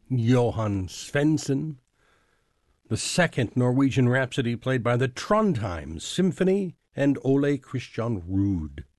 Johan Svensson. The second Norwegian Rhapsody played by the Trondheim Symphony and Ole Christian Ruud.